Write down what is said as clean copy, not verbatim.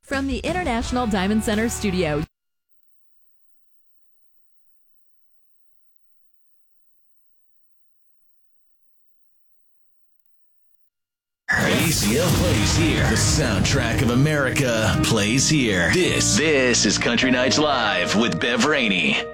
From the International Diamond Center studio. ACL plays here. The soundtrack of America plays here. This is Country Nights Live with Bev Rainey.